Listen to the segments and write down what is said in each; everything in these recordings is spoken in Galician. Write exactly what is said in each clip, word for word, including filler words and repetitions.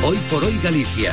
Hoy por Hoy Galicia.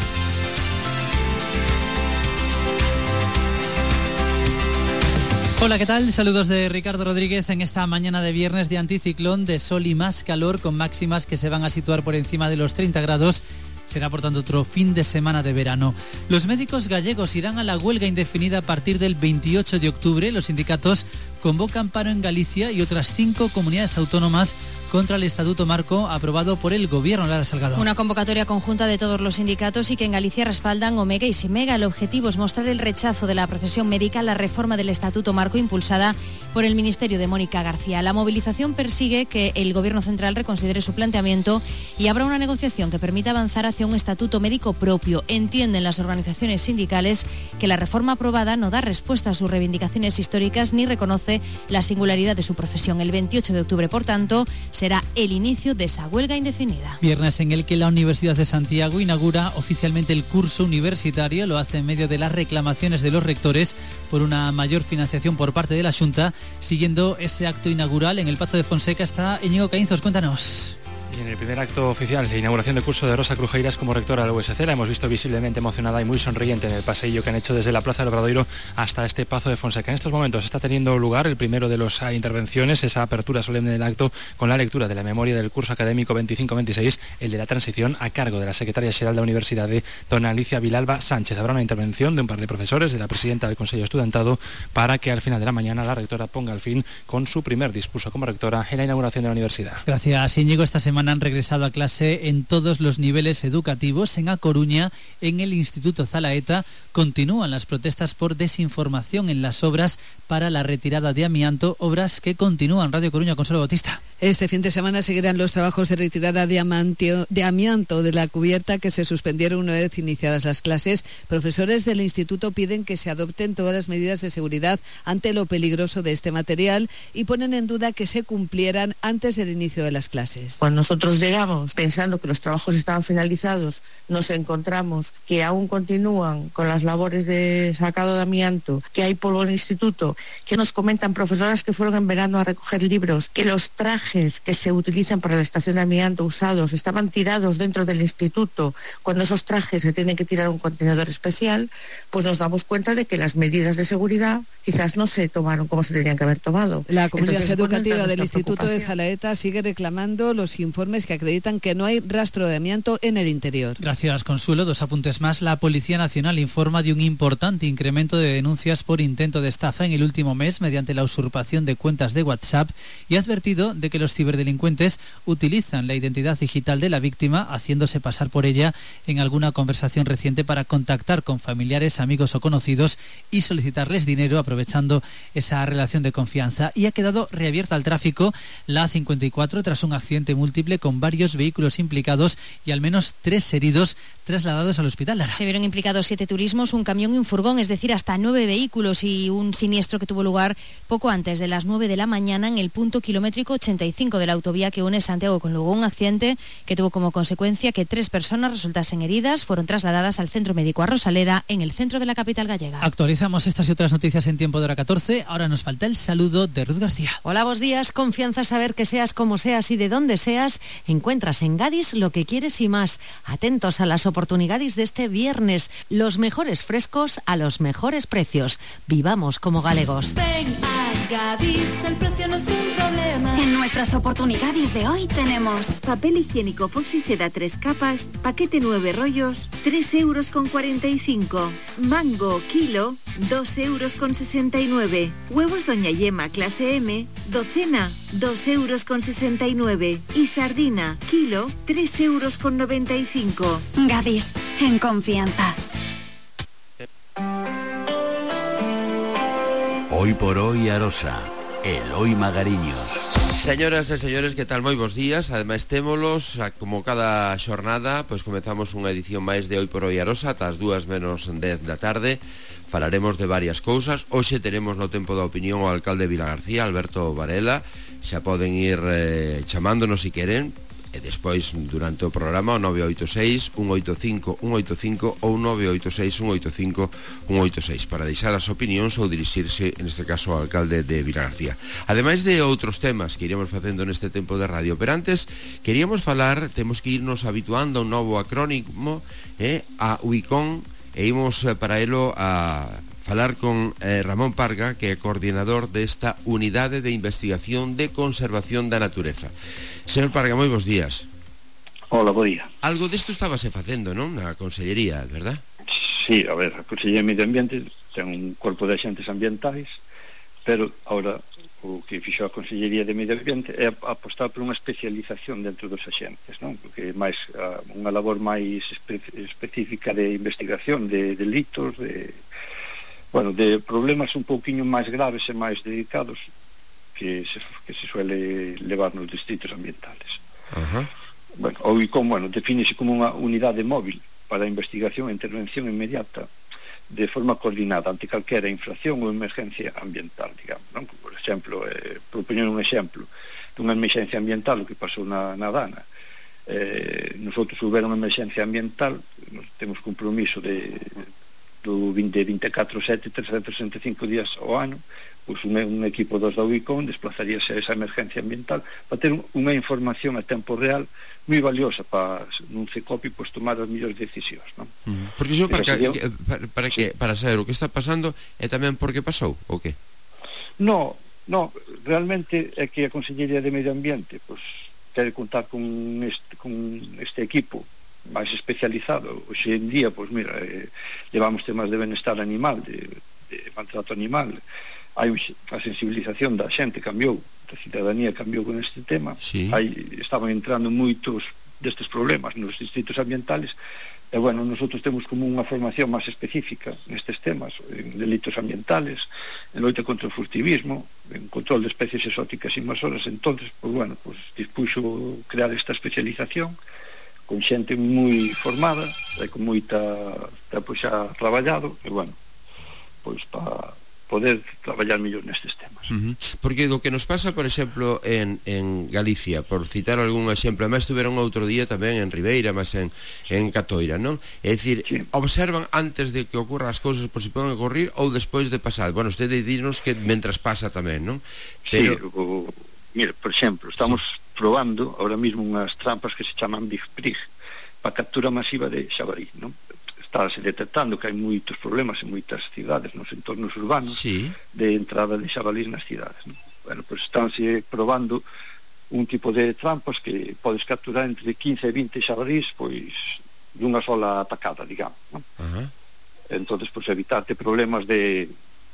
Hola, ¿qué tal? Saludos de Ricardo Rodríguez en esta mañana de viernes de anticiclón, de sol y más calor, con máximas que se van a situar por encima de los treinta grados. Será, por tanto, otro fin de semana de verano. Los médicos gallegos irán a la huelga indefinida a partir del veintiocho de octubre. Los sindicatos convocan paro en Galicia y otras cinco comunidades autónomas contra el Estatuto Marco aprobado por el Gobierno. Lara Salgado. Una convocatoria conjunta de todos los sindicatos y que en Galicia respaldan Omega y Simega. El objetivo es mostrar el rechazo de la profesión médica a la reforma del Estatuto Marco impulsada por el Ministerio de Mónica García. La movilización persigue que el Gobierno central reconsidere su planteamiento y abra una negociación que permita avanzar hacia un estatuto médico propio. Entienden las organizaciones sindicales que la reforma aprobada no da respuesta a sus reivindicaciones históricas ni reconoce la singularidad de su profesión. El veintiocho de octubre, por tanto, será el inicio de esa huelga indefinida. Viernes en el que la Universidad de Santiago inaugura oficialmente el curso universitario. Lo hace en medio de las reclamaciones de los rectores por una mayor financiación por parte de la Xunta. Siguiendo ese acto inaugural en el Pazo de Fonseca está Íñigo Caínzos. Cuéntanos. Y en el primer acto oficial de inauguración del curso de Rosa Crujeiras como rectora de la U S C, la hemos visto visiblemente emocionada y muy sonriente en el paseillo que han hecho desde la Plaza del Obradoiro hasta este Pazo de Fonseca. En estos momentos está teniendo lugar el primero de las intervenciones, esa apertura solemne del acto con la lectura de la memoria del curso académico veinticinco veintiséis, el de la transición, a cargo de la secretaria xeral de la Universidad, de dona Alicia Vilalba Sánchez. Habrá una intervención de un par de profesores, de la presidenta del Consejo Estudiantado, para que al final de la mañana la rectora ponga al fin con su primer discurso como rectora en la inauguración de la universidad. Gracias, Íñigo. Esta semana han regresado a clase en todos los niveles educativos. En A Coruña, en el Instituto Zalaeta, continúan las protestas por desinformación en las obras para la retirada de amianto, obras que continúan. Radio Coruña, Consuelo Bautista. Este fin de semana seguirán los trabajos de retirada de, amantio, de amianto de la cubierta que se suspendieron una vez iniciadas las clases. Profesores del instituto piden que se adopten todas las medidas de seguridad ante lo peligroso de este material y ponen en duda que se cumplieran antes del inicio de las clases. Cuando nosotros llegamos pensando que los trabajos estaban finalizados, nos encontramos que aún continúan con las labores de sacado de amianto, que hay polvo en el instituto, que nos comentan profesoras que fueron en verano a recoger libros, que los trajes que se utilizan para la estación de amianto usados estaban tirados dentro del instituto, cuando esos trajes se tienen que tirar a un contenedor especial. Pues nos damos cuenta de que las medidas de seguridad quizás no se tomaron como se tenían que haber tomado. La comunidad Entonces, educativa del Instituto de Zalaeta sigue reclamando los informes que acreditan que no hay rastro de amianto en el interior. Gracias, Consuelo. Dos apuntes más. La Policía Nacional informa de un importante incremento de denuncias por intento de estafa en el último mes mediante la usurpación de cuentas de WhatsApp y ha advertido de que los ciberdelincuentes utilizan la identidad digital de la víctima, haciéndose pasar por ella en alguna conversación reciente para contactar con familiares, amigos o conocidos y solicitarles dinero, aprovechando esa relación de confianza. Y ha quedado reabierta al tráfico la A cincuenta y cuatro tras un accidente múltiple con varios vehículos implicados y al menos tres heridos trasladados al hospital. Lara. Se vieron implicados siete turismos, un camión y un furgón, es decir, hasta nueve vehículos, y un siniestro que tuvo lugar poco antes de las nueve de la mañana en el punto kilométrico ochenta y cinco de la autovía que une Santiago con Lugo. Un accidente que tuvo como consecuencia que tres personas resultasen heridas, fueron trasladadas al centro médico a Rosaleda, en el centro de la capital gallega. Actualizamos estas y otras noticias en tiempo de hora catorce. Ahora nos falta el saludo de Ruth García. Hola, buenos días. Confianza, saber que seas como seas y de donde seas, encuentras en Gadis lo que quieres y más. Atentos a las oportunidades de este viernes. Los mejores frescos a los mejores precios. Vivamos como galegos. Ven a Gadis, el precio no es un problema. En nuestras oportunidades de hoy tenemos papel higiénico Foxy Seda tres capas, paquete nueve rollos, tres euros con cuarenta y cinco. Mango kilo, dos euros con sesenta y nueve. Huevos Doña Yema clase M, docena, dos euros con sesenta y nueve. Y sardina kilo, tres euros con noventa y cinco. Gadis, en confianza. Hoy por hoy Arosa, Eloi Magariños. Señoras e señores, que tal? Moi bons días. Ademais, témolos, como cada xornada, pois comezamos unha edición máis de Hoy por Hoy Arosa, ata as dúas menos dez da tarde. Falaremos de varias cousas. Hoxe teremos no tempo da opinión o alcalde de Vilagarcía, Alberto Varela. Xa poden ir eh, chamándonos se queren. e despois durante o programa o nove oito seis, un oito cinco, un oito cinco ou nove oito seis, un oito cinco, un oito seis para deixar as opinións ou dirixirse neste caso ao alcalde de Vilagarcía. Ademais de outros temas que iremos facendo neste tempo de radio, pero antes queríamos falar, temos que irnos habituando a un novo acrónimo, eh, a U I C O N, e imos eh, para elo a falar con eh, Ramón Parga, que é coordinador desta Unidade de Investigación de Conservación da Natureza. Señor Parga, moi bons días. Hola, bo día. Algo desto estábase facendo, non? Na Consellería, verdad? Sí, a ver, a Consellería de Medio Ambiente ten un corpo de axentes ambientais, pero ahora o que fixo a Consellería de Medio Ambiente é apostar por unha especialización dentro dos axentes, non? Porque é máis uh, unha labor máis espe específica de investigación de delitos, de, bueno, de problemas un pouquiño máis graves e máis dedicados que se, que se suele levar nos distritos ambientales. Uh-huh. Bueno, o I C O M, bueno, defínese como unha unidade móvil para a investigación e intervención inmediata de forma coordinada ante calquera infracción ou emergencia ambiental, digamos, non? Por exemplo, eh, propoñer un exemplo dunha emergencia ambiental, o que pasou na, na Dana. Eh, nosotros houver unha emergencia ambiental, nos temos compromiso de do vinte, veinticuatro, sete, trescentos sesenta e cinco días ao ano, pois un, un equipo dos da U I C O N desplazaríase a esa emergencia ambiental para ter un, unha información a tempo real moi valiosa para nun C E C O P I pois tomar as mellores decisións, non? Uh-huh. Porque iso para, que, sería... para, para, que, para saber o que está pasando e tamén por que pasou, ou que? No, no, realmente é que a Consellería de Medio Ambiente pois quere contar con este, con este equipo máis especializado. Hoxe en día, pois mira, eh, levamos temas de benestar animal, de, de maltrato animal, hai a sensibilización da xente cambiou, da cidadanía cambiou con este tema, sí. Hai, estaban entrando moitos destes problemas nos distritos ambientales, e bueno, nosotros temos como unha formación máis específica nestes temas, en delitos ambientales, en loita contra o furtivismo, en control de especies exóticas invasoras. Entonces, pois bueno, pois dispuxo crear esta especialización con xente moi formada e con moita tempo xa traballado, e bueno, pois para poder traballar mellor nestes temas. Uh-huh. Porque o que nos pasa, por exemplo, en, en Galicia, por citar algún exemplo, además estuveron outro día tamén en Ribeira, mas en, en Catoira, non? É dicir, sí. Observan antes de que ocurran as cousas por si poden ocurrir ou despois de pasar. Bueno, usted dinos que mentras pasa tamén, non? Pero... Sí, o, mira, por exemplo, estamos sí. probando ahora mismo unhas trampas que se chaman Big Prig para captura masiva de xabarí, non? Estáse detectando que hai moitos problemas en moitas cidades, nos entornos urbanos, sí. de entrada de xabalís nas cidades, non? Bueno, pois pues estánse probando un tipo de trampas que podes capturar entre quince e vinte xabalís, pois dunha sola atacada, digamos, non? Uh-huh. Entonces, pois pues, evitarte problemas de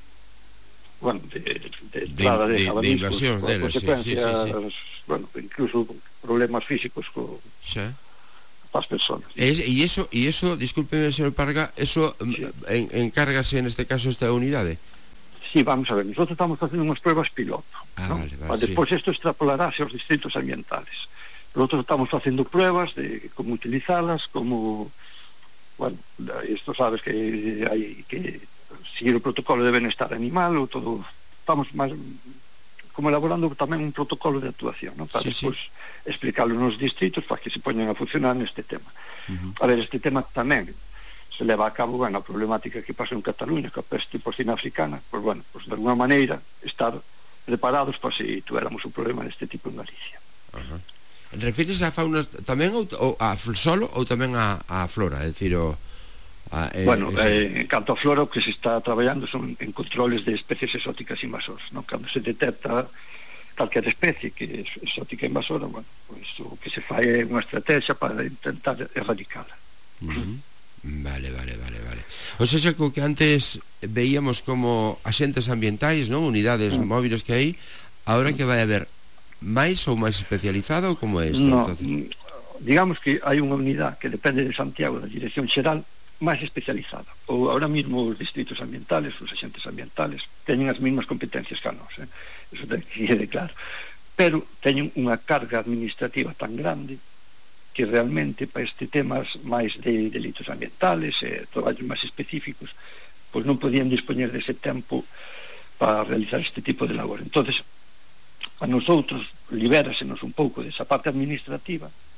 bueno, de, de entrada de, de xabalís, de invasión pues, deles, consecuencias, sí, sí, sí. Bueno, incluso problemas físicos co sí. as personas. E eso, e eso, discúlpeme, señor Parga, eso sí. en, encárgase neste caso esta unidade? Sí, vamos a ver, nosotros estamos facendo unhas pruebas piloto, ah, ¿no? Vale, vale, despois sí. isto extrapolarase aos distritos ambientales. Nosotros estamos facendo pruebas de como utilizalas, como, bueno, isto sabes que hai que seguir o protocolo de benestar animal ou todo, estamos máis como elaborando tamén un protocolo de actuación, ¿no? Para sí, despois sí. explicarlo nos distritos para que se poñan a funcionar neste tema. Uh-huh. A ver, este tema tamén se leva a cabo, bueno, a problemática que pasou en Cataluña, que a peste porcina africana, pues bueno, pues de alguna maneira estar preparados para se tuéramos un problema deste tipo en Galicia. Uh-huh. Refírese a fauna tamén ou, ou a solo ou tamén a, a flora, é dicir, o Ah, eh, bueno, eh, en canto a flora, o que se está traballando son en controles de especies exóticas invasoras, ¿no? Cando se detecta calquera especie que é exótica invasora, bueno, pues, o que se fai é unha estrategia para intentar erradicala. Uh-huh. Vale, vale, vale, vale. O sea, xa que antes veíamos como axentes ambientais, non? Unidades uh-huh. móviles que hai, agora que vai haber máis ou máis especializado ou como é isto? No, entonces? Digamos que hai unha unidade que depende de Santiago, da Dirección Xeral, máis especializada. Ou ahora mismo os distritos ambientales, os axentes ambientales teñen as mesmas competencias que a nós, eh? Eso ten que quede claro, pero teñen unha carga administrativa tan grande que realmente para este temas máis de delitos ambientales e eh, traballos máis específicos, pois non podían dispoñer dese tempo para realizar este tipo de labor. Entonces a nosotros libérasenos un pouco desa parte administrativa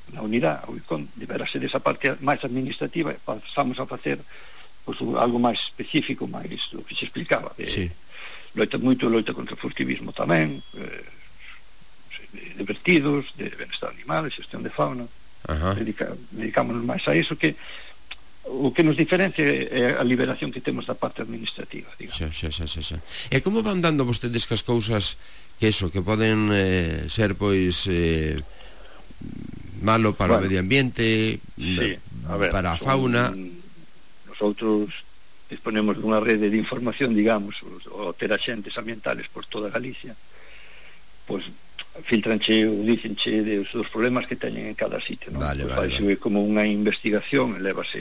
na unidade, o ICON debera ser esa parte máis administrativa, e pasamos a facer pues, algo máis específico, máis o que se explicaba, de, sí. loita moito, loita contra o furtivismo tamén, eh, de, de vertidos, de benestar animal, de xestión de fauna. Dedica, dedicámonos máis a iso, que o que nos diferencia é a liberación que temos da parte administrativa, digamos. Xa, xa, xa, xa, xa. E como van dando vostedes que as cousas que eso, que poden eh, ser pois eh, malo para bueno, o medio ambiente, sí, a ver, para a fauna? Nosotros disponemos dunha rede de información, digamos, ou ter axentes ambientales por toda Galicia, pois filtranche ou dicenche dos, dos problemas que teñen en cada sitio, non? Vale, pues, vale, vale. Como unha investigación, elévase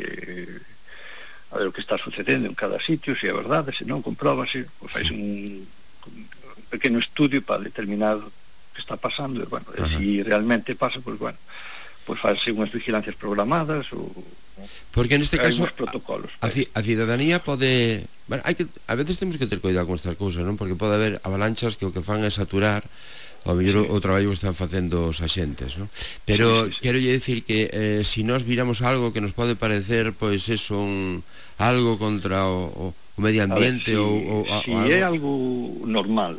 a ver o que está sucedendo en cada sitio, se é verdade, se non, compróbase, pois fais un, un pequeno estudio para determinar o que está pasando, e, bueno, e se realmente pasa, pois, bueno, pois faise unhas vigilancias programadas ou porque neste caso protocolos, a, a cidadanía pode, bueno, hai que, a veces temos que ter cuidado con estas cousas, non? Porque pode haber avalanchas que o que fan é saturar ao mellor sí. o traballo que están facendo os axentes, non? Pero sí, sí, sí. quero lle dicir que eh, si nós viramos algo que nos pode parecer pois eso, un, algo contra o, o medio ambiente, ver, ou, ou, si, ou si algo... é algo normal,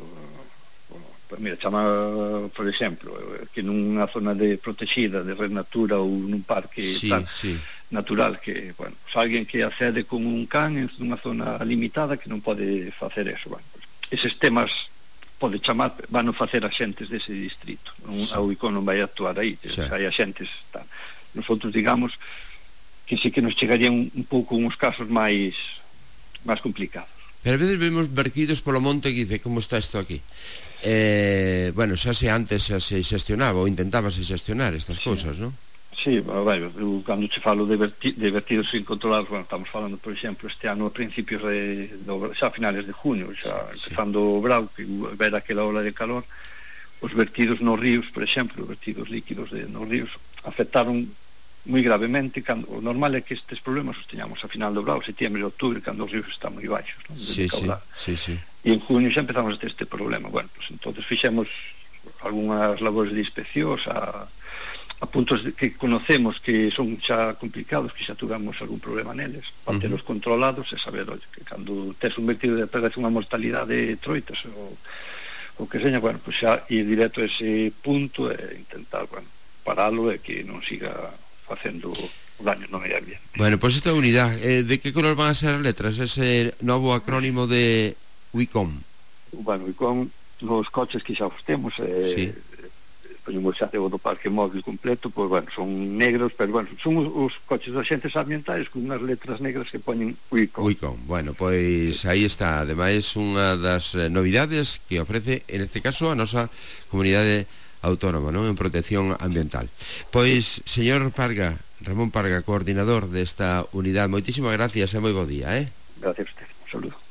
mira, chama, por exemplo, que nunha zona de protegida de red natura ou nun parque sí, tal, sí. natural, que, bueno, pues alguén que accede con un can en unha zona limitada que non pode facer eso, bueno, pues, eses temas pode chamar, van a facer axentes dese distrito, non, sí. A UICON non vai a actuar aí, sí. Hai axentes tal. Nosotros digamos que sí que nos chegarían un, un pouco uns casos máis máis complicados. Pero a veces vemos vertidos polo monte que dice, como está isto aquí? Eh, bueno, xa se antes xa se xestionaba ou intentábase xestionar estas sí. cousas, non? Sí, bueno, eu cando che falo de, verti, de vertidos incontrolados, bueno, estamos falando, por exemplo, este ano a principios de, de xa a finales de junio, xa empezando sí. o brau, que ver aquela ola de calor, os vertidos nos ríos, por exemplo, os vertidos líquidos de, nos ríos, afectaron moi gravemente. Cando, o normal é que estes problemas os teñamos a final do brau, setiembre e outubro, cando os ríos están moi baixos, non? Sí, sí, sí, sí. E en junio xa empezamos a ter este problema. Bueno, pues entonces fixemos algunhas labores de inspeccións a, a puntos de, que conocemos que son xa complicados, que xa tuvamos algún problema neles, para uh-huh. telos controlados e saber, oye, que cando tes un vertido de aparece unha mortalidade de troitas ou o que seña, bueno, pues xa ir directo a ese punto e intentar, bueno, paralo e que non siga facendo daño no medio ambiente. Bueno, pois pues esta unidade, eh, de que color van a ser as letras? Ese novo acrónimo de UICON. Bueno, UICON, nos coches que xa os temos, eh, sí. Poñemos xa o do parque móvil completo, pois, bueno, son negros, pero, bueno, son os, os coches dos axentes ambientais con unhas letras negras que poñen UICON. UICON, bueno, pois aí está, ademais, unha das eh, novidades que ofrece, en este caso, a nosa comunidade autónoma, non? En protección ambiental. Pois, señor Parga, Ramón Parga, coordinador desta unidade, moitísimas gracias e moi bo día, eh? Gracias a usted, un saludo.